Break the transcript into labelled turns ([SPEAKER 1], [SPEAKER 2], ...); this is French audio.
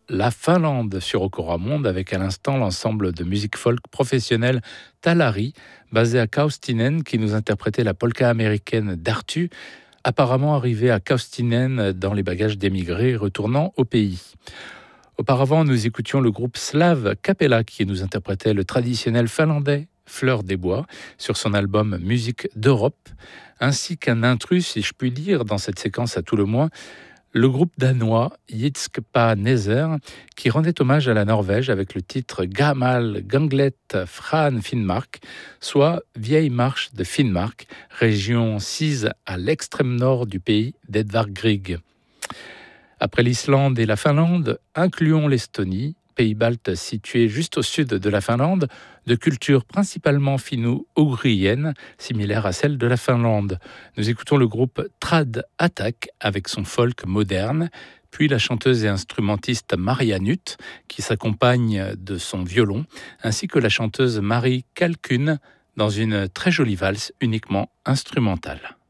[SPEAKER 1] la Finlande sur Okora Monde avec à l'instant l'ensemble de musique folk professionnelle Talari, basé à Kaustinen, qui nous interprétait la polka américaine d'Artu, apparemment arrivée à Kaustinen dans les bagages d'émigrés retournant au pays. Auparavant, nous écoutions le groupe slave Capella qui nous interprétait le traditionnel finlandais Fleur des Bois sur son album Musique d'Europe, ainsi qu'un intrus, si je puis dire, dans cette séquence à tout le moins, le groupe danois Jitske Neser qui rendait hommage à la Norvège avec le titre Gamal Ganglet Fran Finnmark, soit Vieille Marche de Finnmark, région sise à l'extrême nord du pays d'Edvard Grieg. Après l'Islande et la Finlande, incluons l'Estonie, pays balte situé juste au sud de la Finlande, de culture principalement finno-ougrienne, similaire à celle de la Finlande. Nous écoutons le groupe Trad Attack avec son folk moderne, puis la chanteuse et instrumentiste Maria Nutt, qui s'accompagne de son violon, ainsi que la chanteuse Marie Kalkun dans une très jolie valse uniquement instrumentale.